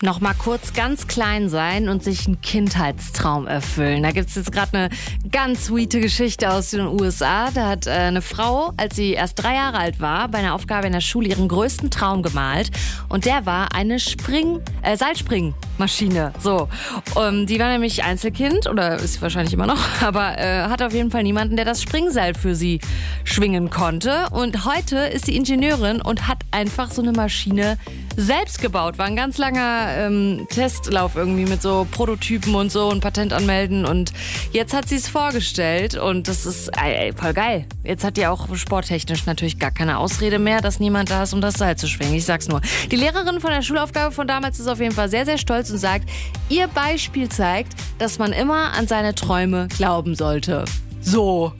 Noch mal kurz ganz klein sein und sich einen Kindheitstraum erfüllen. Da gibt es jetzt gerade eine ganz sweete Geschichte aus den USA. Da hat eine Frau, als sie erst 3 Jahre alt war, bei einer Aufgabe in der Schule ihren größten Traum gemalt. Und der war eine Seilspringmaschine. So. Die war nämlich Einzelkind, oder ist wahrscheinlich immer noch, aber hat auf jeden Fall niemanden, der das Springseil für sie schwingen konnte. Und heute ist sie Ingenieurin und hat einfach so eine Maschine selbst gebaut. War ein ganz langer Testlauf irgendwie mit so Prototypen und so und Patent anmelden. Und jetzt hat sie es vorgestellt und das ist voll geil. Jetzt hat die auch sporttechnisch natürlich gar keine Ausrede mehr, dass niemand da ist, um das Seil zu schwingen. Ich sag's nur. Die Lehrerin von der Schulaufgabe von damals ist auf jeden Fall sehr, sehr stolz und sagt, ihr Beispiel zeigt, dass man immer an seine Träume glauben sollte. So.